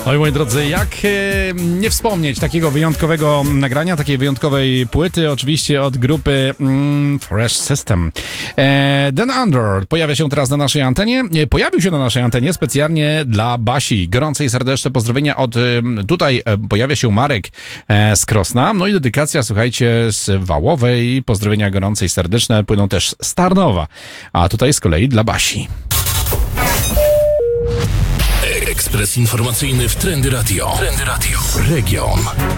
No i moi drodzy, jak nie wspomnieć takiego wyjątkowego nagrania, takiej wyjątkowej płyty, oczywiście od grupy Fresh System. Down Under pojawia się teraz na naszej antenie. Pojawił się na naszej antenie specjalnie dla Basi. Gorące i serdeczne pozdrowienia od tutaj pojawia się Marek z Krosna. No i dedykacja, słuchajcie, z Wałowej. Pozdrowienia gorące i serdeczne płyną też z Tarnowa. A tutaj z kolei dla Basi. Ekspres informacyjny w Trendy Radio. Trendy Radio. Region.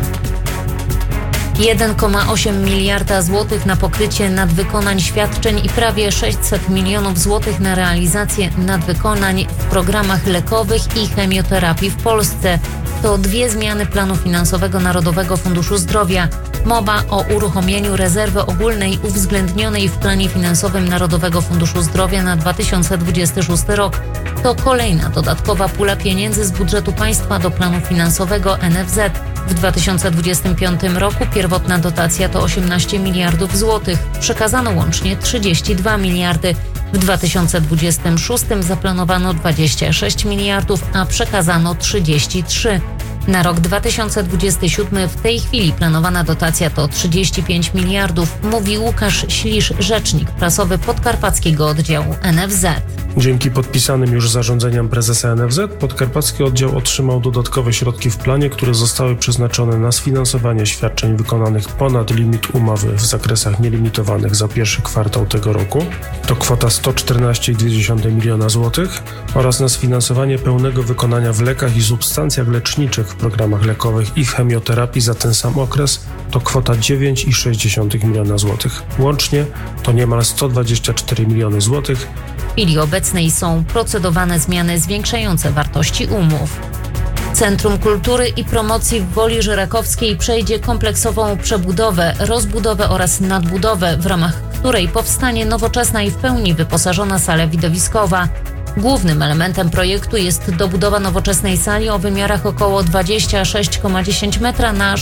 1,8 miliarda złotych na pokrycie nadwykonań świadczeń i prawie 600 milionów złotych na realizację nadwykonań w programach lekowych i chemioterapii w Polsce. To dwie zmiany planu finansowego Narodowego Funduszu Zdrowia. Mowa o uruchomieniu rezerwy ogólnej uwzględnionej w planie finansowym Narodowego Funduszu Zdrowia na 2026 rok. To kolejna dodatkowa pula pieniędzy z budżetu państwa do planu finansowego NFZ. W 2025 roku pierwotna dotacja to 18 miliardów złotych. Przekazano łącznie 32 miliardy. W 2026 zaplanowano 26 miliardów, a przekazano 33. Na rok 2027 w tej chwili planowana dotacja to 35 miliardów, mówi Łukasz Ślisz, rzecznik prasowy podkarpackiego oddziału NFZ. Dzięki podpisanym już zarządzeniom prezesa NFZ podkarpacki oddział otrzymał dodatkowe środki w planie, które zostały przeznaczone na sfinansowanie świadczeń wykonanych ponad limit umowy w zakresach nielimitowanych za pierwszy kwartał tego roku. To kwota 114,2 miliona złotych oraz na sfinansowanie pełnego wykonania w lekach i substancjach leczniczych w programach lekowych i chemioterapii za ten sam okres to kwota 9,6 miliona złotych. Łącznie to niemal 124 miliony złotych. W chwili obecnej są procedowane zmiany zwiększające wartości umów. Centrum Kultury i Promocji w Woli Żyrakowskiej przejdzie kompleksową przebudowę, rozbudowę oraz nadbudowę, w ramach której powstanie nowoczesna i w pełni wyposażona sala widowiskowa. Głównym elementem projektu jest dobudowa nowoczesnej sali o wymiarach około 26,10 metra na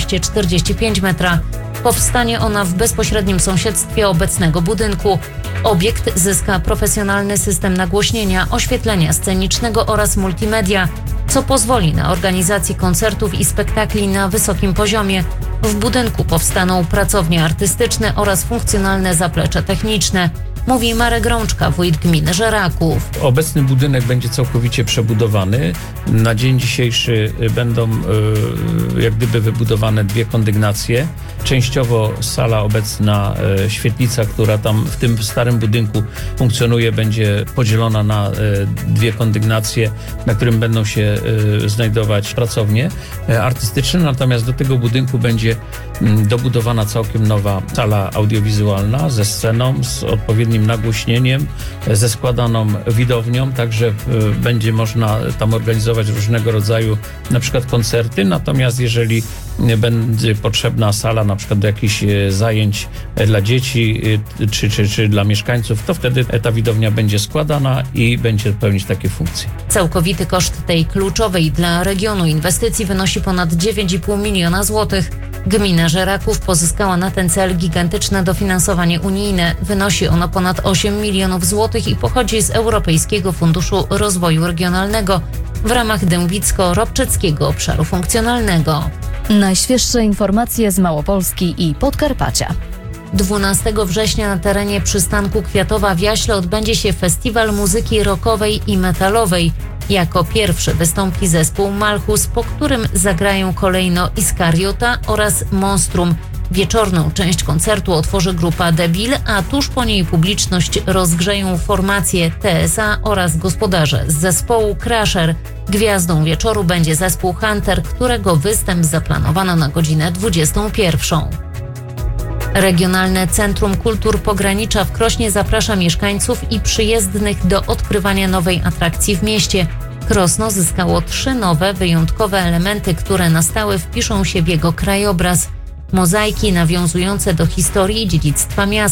16,45 metra. Powstanie ona w bezpośrednim sąsiedztwie obecnego budynku. Obiekt zyska profesjonalny system nagłośnienia, oświetlenia scenicznego oraz multimedia, co pozwoli na organizację koncertów i spektakli na wysokim poziomie. W budynku powstaną pracownie artystyczne oraz funkcjonalne zaplecze techniczne, mówi Marek Grączka, wójt gminy Żeraków. Obecny budynek będzie całkowicie przebudowany. Na dzień dzisiejszy będą jak gdyby wybudowane dwie kondygnacje. Częściowo sala obecna, świetlica, która tam w tym starym budynku funkcjonuje, będzie podzielona na dwie kondygnacje, na którym będą się znajdować pracownie artystyczne. Natomiast do tego budynku będzie dobudowana całkiem nowa sala audiowizualna ze sceną, z odpowiednim nagłośnieniem, ze składaną widownią, także będzie można tam organizować różnego rodzaju na przykład koncerty. Natomiast jeżeli będzie potrzebna sala na przykład do jakichś zajęć dla dzieci czy dla mieszkańców, to wtedy ta widownia będzie składana i będzie pełnić takie funkcje. Całkowity koszt tej kluczowej dla regionu inwestycji wynosi ponad 9,5 miliona złotych. Gmina Żeraków pozyskała na ten cel gigantyczne dofinansowanie unijne. Wynosi ono ponad 8 milionów złotych i pochodzi z Europejskiego Funduszu Rozwoju Regionalnego w ramach Dębicko-Ropczyckiego Obszaru Funkcjonalnego. Najświeższe informacje z Małopolski i Podkarpacia. 12 września na terenie przystanku Kwiatowa w Jaśle odbędzie się festiwal muzyki rockowej i metalowej. Jako pierwszy wystąpi zespół Malchus, po którym zagrają kolejno Iskariota oraz Monstrum. Wieczorną część koncertu otworzy grupa Debil, a tuż po niej publiczność rozgrzeją formacje TSA oraz gospodarze z zespołu Crusher. Gwiazdą wieczoru będzie zespół Hunter, którego występ zaplanowano na godzinę 21. Regionalne Centrum Kultur Pogranicza w Krośnie zaprasza mieszkańców i przyjezdnych do odkrywania nowej atrakcji w mieście. Krosno zyskało 3 nowe, wyjątkowe elementy, które na stałe wpiszą się w jego krajobraz. Mozaiki nawiązujące do historii i dziedzictwa miasta.